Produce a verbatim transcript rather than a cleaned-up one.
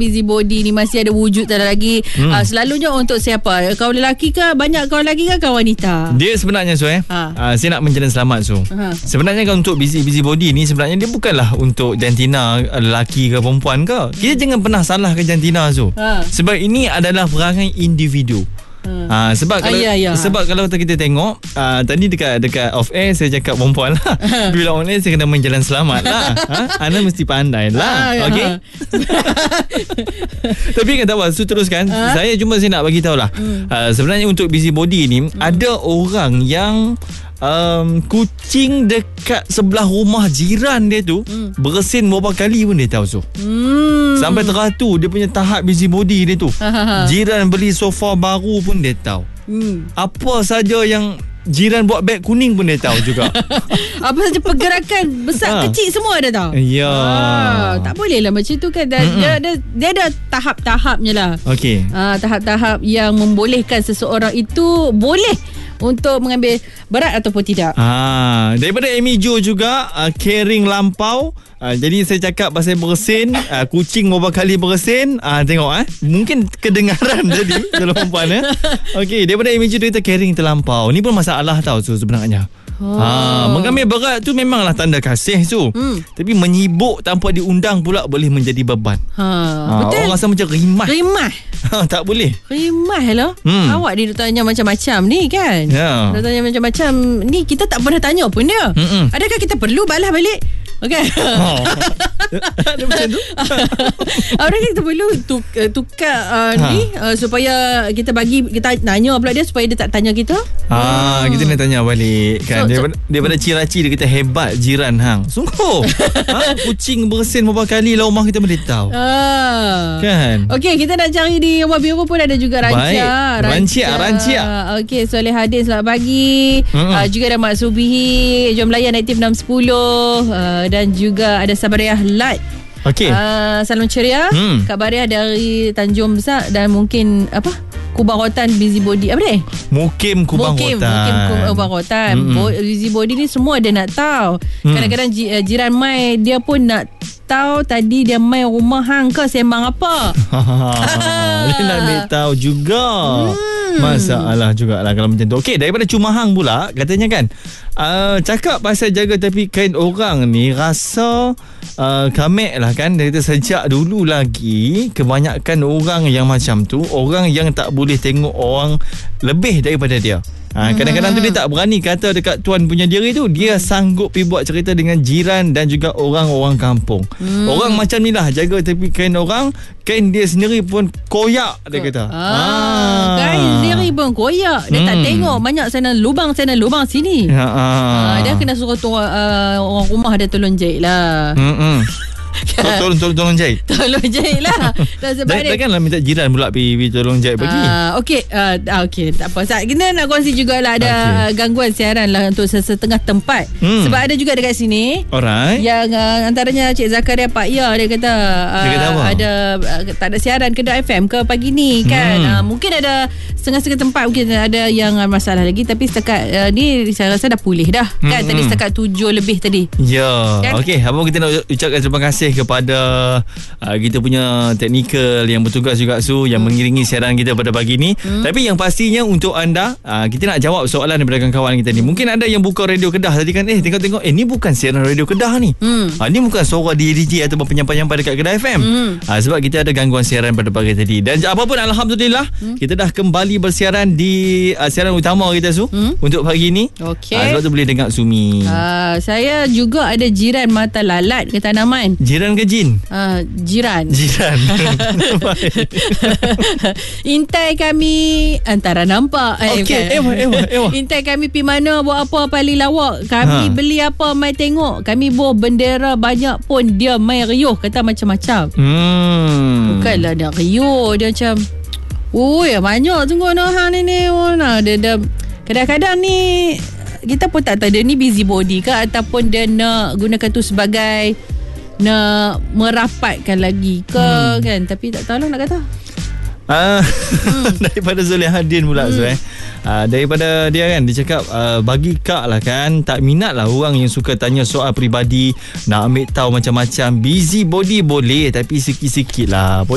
busybody ni masih ada wujud tak lagi. hmm. uh, Selalunya untuk siapa? Kaum lelaki ke? Banyak kaum lelaki ke kaum wanita? Dia sebenarnya so eh ha. uh, saya nak menjalan selamat so ha. Sebenarnya kan untuk busy, busybody ni sebenarnya dia bukanlah untuk jantina lelaki ke perempuan ke. Kita hmm. jangan pernah salahkan jantina so ha. Sebab ini adalah perangai individu. Hmm. Ha, sebab kalau ah, ya, ya. sebab kalau kita tengok uh, tadi dekat dekat off air saya cakap perempuan lah. Bila on air saya kena menjalan selamat lah. Ha? Anda mesti pandai lah. Ah, okey. Tapi kan tak apa, so teruskan. Ha? Saya cuma saya nak bagi tahu lah. Hmm. Uh, sebenarnya untuk busybody ni hmm. ada orang yang Um, kucing dekat sebelah rumah jiran dia tu hmm. bersin beberapa kali pun dia tahu so. Hmm. Sampai teratur dia punya tahap busybody dia tu. Jiran beli sofa baru pun dia tahu. Hmm. Apa saja yang jiran buat beg kuning pun dia tahu juga. Apa saja pergerakan besar ha. kecil semua dia tahu. Ya. Ha, tak boleh lah macam tu kan. Dia, dia, dia, dia ada tahap-tahapnya lah. Okey. Ha, tahap-tahap yang membolehkan seseorang itu boleh untuk mengambil berat ataupun tidak. Ah, daripada Amy Jo juga, uh, caring lampau. Uh, jadi saya cakap pasal bersin, uh, kucing beberapa kali bersin. Uh, tengok eh, mungkin kedengaran jadi kalau perempuan eh. Okey, daripada Amy Jo dia kata caring terlampau. Ni pun masalah tau so sebenarnya. Oh. Ha, mengambil berat tu memanglah tanda kasih tu. Hmm. Tapi menyibuk tanpa diundang pula boleh menjadi beban. Ha, ha, betul. Orang rasa macam rimah. Rimah. Ha, tak boleh. Rimah lah. Hmm. Awak dia tanya macam-macam ni kan. Ya. Dia tanya macam-macam ni, kita tak pernah tanya pun dia. Mm-mm. Adakah kita perlu balas balik? Okey. Oh. Ada macam tu. Orang kita perlu tuk, tukar uh, ha. ni uh, supaya kita bagi, kita tanya pula dia supaya dia tak tanya kita. Ah, hmm. kita nak tanya balik kan. So, daripada, daripada ciraci dia kata hebat jiran hang. Sungguh. Ha, kucing bersin beberapa kali lah rumah kita boleh tahu. Ah. Kan? Okey, kita nak cari di rumah biru pun ada juga Rancia. Baik. Rancia, Rancia. Okey, Soleh Hadin selamat pagi. Hmm. Uh, juga ada Mak Subihi, Jom Layan aktif enam sepuluh. Uh, dan juga ada Sabariah Lat. Okey. Uh, salam ceria. Hmm. Kak Bariah dari Tanjung Besar dan mungkin apa? Kubang Rotan busybody. Apa dia? Mukim Kubang Mukim, Rotan. Mukim Kubang Rotan. Mm-hmm. Busybody ni semua dia nak tahu. Mm. Kadang-kadang jiran mai dia pun nak tahu tadi dia mai rumah hang ke sembang apa. Dia nak ambil tahu juga. Hmm. Masalah jugalah kalau macam tu. Okey, daripada Cuma Hang pula katanya kan, uh, cakap pasal jaga tepi kain orang ni rasa uh, kamek lah kan. Dia kata sejak dulu lagi kebanyakan orang yang macam tu, orang yang tak boleh tengok orang lebih daripada dia. Ha, kadang-kadang tu dia tak berani kata dekat tuan punya diri tu. Dia sanggup pergi buat cerita dengan jiran dan juga orang-orang kampung. hmm. Orang macam ni lah, jaga tepi kain orang, kain dia sendiri pun koyak, dia kata. ah, ah. Kain sendiri pun koyak. Dia hmm. tak tengok banyak sana lubang sana lubang sini. ha, ah. Ah, Dia kena suruh tu, uh, orang rumah dia tolong jahit lah. hmm. Tolong, tolong, tolong jahit. Tolong jahit lah. Takkanlah minta jiran pula pergi, pergi tolong jahit bagi. uh, Okey, uh, okay, tak apa. Kita nak kongsi jugalah ada okay. gangguan siaran lah untuk setengah tempat. hmm. Sebab ada juga dekat sini. Alright. Yang uh, antaranya Cik Zakaria Pak Ya, dia kata, uh, dia kata ada uh, tak ada siaran Kedah F M ke pagi ni kan. hmm. uh, Mungkin ada setengah-setengah tempat, mungkin ada yang masalah lagi. Tapi setakat uh, ni saya rasa dah pulih dah. hmm. Kan tadi setakat tujuh lebih tadi. Ya, kan? Okey, apa kita nak ucapkan terima kasih kepada uh, kita punya teknikal yang bertugas juga Su, yang hmm. mengiringi siaran kita pada pagi ni. hmm. Tapi yang pastinya untuk anda, uh, kita nak jawab soalan daripada kawan kita ni. Mungkin ada yang buka radio Kedah tadi kan, eh tengok-tengok, eh ni bukan siaran radio Kedah ni. hmm. uh, Ni bukan suara D J ataupun penyampai-penyampai dekat Kedah F M. hmm. uh, Sebab kita ada gangguan siaran pada pagi tadi. Dan apapun alhamdulillah, hmm. kita dah kembali bersiaran di uh, siaran utama kita Su, hmm. untuk pagi ni. Okay. uh, Sebab tu boleh dengar Sumi. uh, Saya juga ada jiran mata lalat ke Tanaman. Jiran ke jin? Uh, jiran. Jiran. Intai kami antara nampak. Okey, ewa, ewa, ewa. Intai kami pi mana buat apa paling lawak. Kami ha. beli apa mai tengok. Kami bawa bendera banyak pun dia mai riuh, kata macam-macam. Hmm. Bukanlah nak riuh, dia macam, oi, banyak tunggu noh hang ni ni. Nah, dia dah kadang-kadang ni kita pun tak tahu dia ni busybody ke ataupun dia nak gunakan tu sebagai nak merapatkan lagi ke. hmm. kan. Tapi tak tahulah nak kata. Ah, hmm. Daripada Soleh Hadin pula hmm. so, eh. Uh, daripada dia kan, dia cakap uh, bagi Kak lah kan, tak minat lah orang yang suka tanya soal peribadi, nak ambil tahu macam-macam. Busybody boleh tapi sikit-sikit lah.